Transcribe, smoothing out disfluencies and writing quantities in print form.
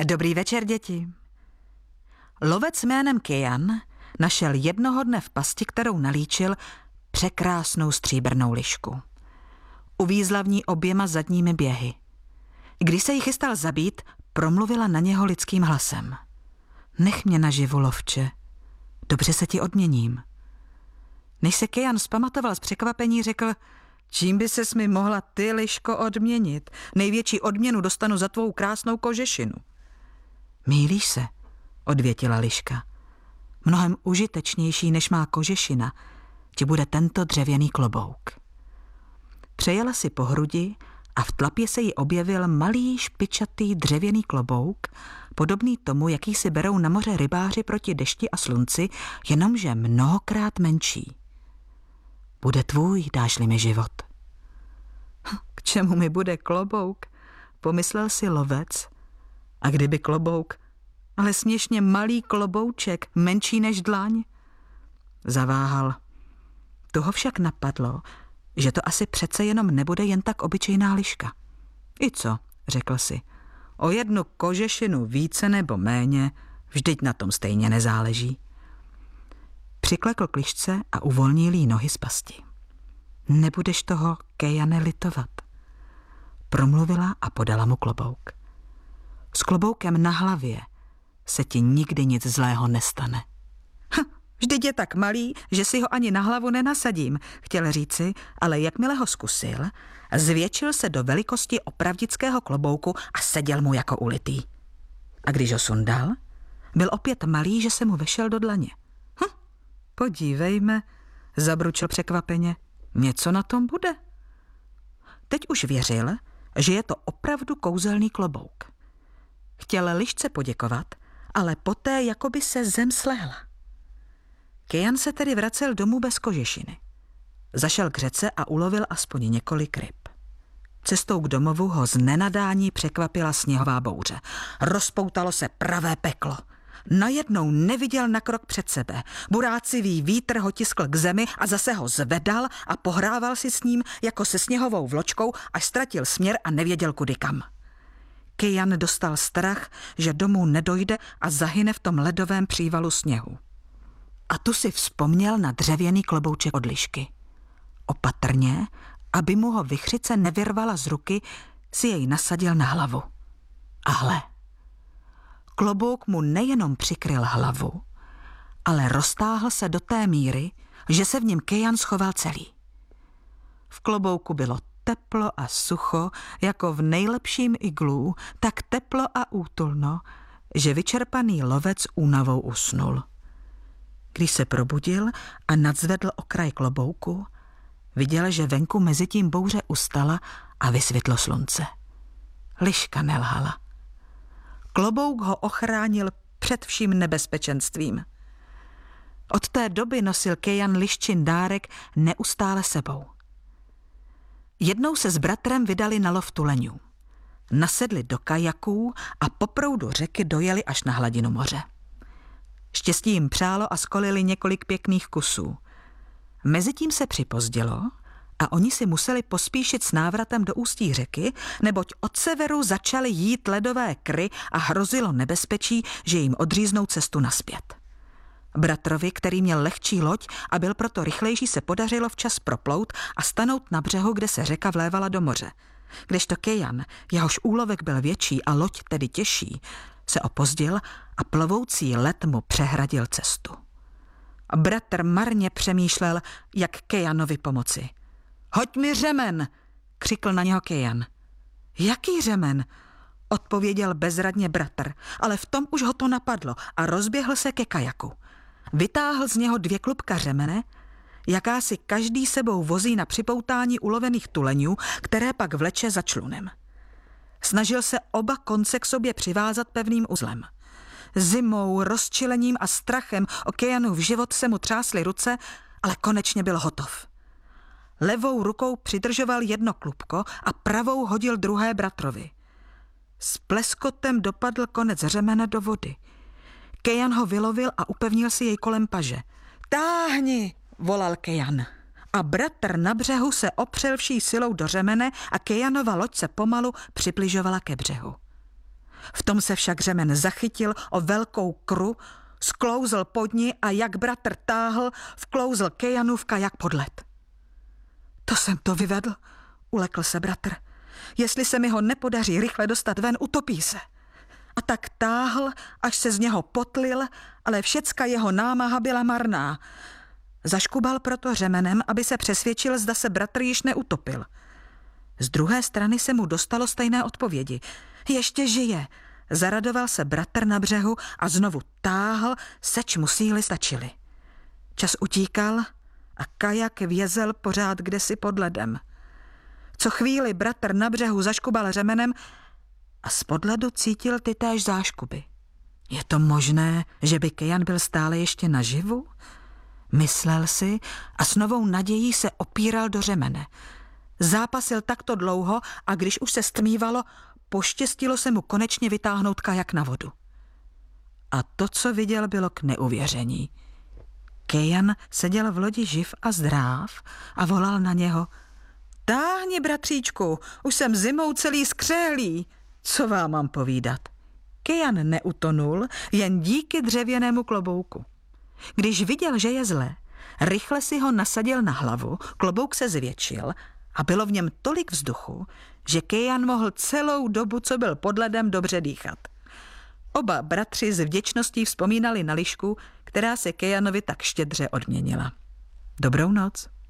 Dobrý večer, děti. Lovec jménem Kejan našel jednoho dne v pasti, kterou nalíčil, překrásnou stříbrnou lišku. Uvízla v ní oběma zadními běhy. Když se jí chystal zabít, promluvila na něho lidským hlasem. Nech mě naživu, lovče. Dobře se ti odměním. Než se Kejan vzpamatoval z překvapení, řekl, čím by ses mi mohla ty, liško, odměnit? Největší odměnu dostanu za tvou krásnou kožešinu. Mýlíš se, odvětila liška. Mnohem užitečnější, než má kožešina, ti bude tento dřevěný klobouk. Přejela si po hrudi a v tlapě se jí objevil malý špičatý dřevěný klobouk, podobný tomu, jaký si berou na moře rybáři proti dešti a slunci, jenomže mnohokrát menší. Bude tvůj, dáš-li mi život. K čemu mi bude klobouk? Pomyslel si lovec. A kdyby klobouk, ale směšně malý klobouček, menší než dlaň? Zaváhal. Toho však napadlo, že to asi přece jenom nebude jen tak obyčejná liška. I co, řekl si, o jednu kožešinu více nebo méně, vždyť na tom stejně nezáleží. Přiklekl k lišce a uvolnil jí nohy z pasti. Nebudeš toho, Kejane, litovat. Promluvila a podala mu klobouk. S kloboukem na hlavě se ti nikdy nic zlého nestane. Vždyť je tak malý, že si ho ani na hlavu nenasadím, chtěl říci, ale jakmile ho zkusil, zvětšil se do velikosti opravdického klobouku a seděl mu jako ulitý. A když ho sundal, byl opět malý, že se mu vešel do dlaně. Podívejme, zabručil překvapeně, něco na tom bude. Teď už věřil, že je to opravdu kouzelný klobouk. Chtěl lišce poděkovat, ale poté jakoby se zem slehla. Kejan se tedy vracel domů bez kožešiny. Zašel k řece a ulovil aspoň několik ryb. Cestou k domovu ho z nenadání překvapila sněhová bouře. Rozpoutalo se pravé peklo. Najednou neviděl na krok před sebe. Burácivý vítr ho tiskl k zemi a zase ho zvedal a pohrával si s ním jako se sněhovou vločkou, až ztratil směr a nevěděl kudy kam. Kejan dostal strach, že domů nedojde a zahyne v tom ledovém přívalu sněhu. A tu si vzpomněl na dřevěný klobouček od lišky. Opatrně, aby mu ho vichřice nevyrvala z ruky, si jej nasadil na hlavu. A hle, klobouk mu nejenom přikryl hlavu, ale roztáhl se do té míry, že se v něm Kejan schoval celý. V klobouku bylo teplo a sucho, jako v nejlepším iglu, tak teplo a útulno, že vyčerpaný lovec únavou usnul. Když se probudil a nadzvedl okraj klobouku, viděl, že venku mezitím bouře ustala a vysvětlo slunce. Liška nelhala. Klobouk ho ochránil před vším nebezpečenstvím. Od té doby nosil Kejan liščin dárek neustále sebou. Jednou se s bratrem vydali na lov tuleňů. Nasedli do kajaků a po proudu řeky dojeli až na hladinu moře. Štěstí jim přálo a skolili několik pěkných kusů. Mezitím se připozdilo a oni si museli pospíšit s návratem do ústí řeky, neboť od severu začaly jít ledové kry a hrozilo nebezpečí, že jim odříznou cestu nazpět. Bratrovi, který měl lehčí loď a byl proto rychlejší, se podařilo včas proplout a stanout na břehu, kde se řeka vlévala do moře. Kdežto Kejan, jehož úlovek byl větší a loď tedy těžší, se opozdil a plovoucí led mu přehradil cestu. Bratr marně přemýšlel, jak Kejanovi pomoci. Hoď mi řemen, křikl na něho Kejan. Jaký řemen? Odpověděl bezradně bratr, ale v tom už ho to napadlo a rozběhl se ke kajaku. Vytáhl z něho 2 klubka řemene, jaká si každý sebou vozí na připoutání ulovených tuleňů, které pak vleče za člunem. Snažil se oba konce k sobě přivázat pevným uzlem. Zimou, rozčilením a strachem o Kejanův život se mu třásly ruce, ale konečně byl hotov. Levou rukou přidržoval jedno klubko a pravou hodil druhé bratrovi. S pleskotem dopadl konec řemene do vody. Kejan ho vylovil a upevnil si jej kolem paže. Táhni, volal Kejan. A bratr na břehu se opřel vší silou do řemene a Kejanova loď se pomalu přibližovala ke břehu. V tom se však řemen zachytil o velkou kru, sklouzl pod ní a jak bratr táhl, vklouzl Kejanův kajak pod led. To jsem to vyvedl, ulekl se bratr. Jestli se mi ho nepodaří rychle dostat ven, utopí se. A tak táhl, až se z něho potlil, ale všecka jeho námaha byla marná. Zaškubal proto řemenem, aby se přesvědčil, zda se bratr již neutopil. Z druhé strany se mu dostalo stejné odpovědi. Ještě žije. Zaradoval se bratr na břehu a znovu táhl, seč mu síly stačily. Čas utíkal a kajak vězel pořád kdesi pod ledem. Co chvíli bratr na břehu zaškubal řemenem a spod ledu cítil tytéž záškuby. Je to možné, že by Kejan byl stále ještě naživu? Myslel si a s novou nadějí se opíral do řemene. Zápasil takto dlouho a když už se stmívalo, poštěstilo se mu konečně vytáhnout kajak na vodu. A to, co viděl, bylo k neuvěření. Kejan seděl v lodi živ a zdráv a volal na něho: Táhni, bratříčku, už jsem zimou celý skřélý. Co vám mám povídat? Kejan neutonul jen díky dřevěnému klobouku. Když viděl, že je zle, rychle si ho nasadil na hlavu, klobouk se zvětšil a bylo v něm tolik vzduchu, že Kejan mohl celou dobu, co byl pod ledem, dobře dýchat. Oba bratři s vděčností vzpomínali na lišku, která se Kejanovi tak štědře odměnila. Dobrou noc.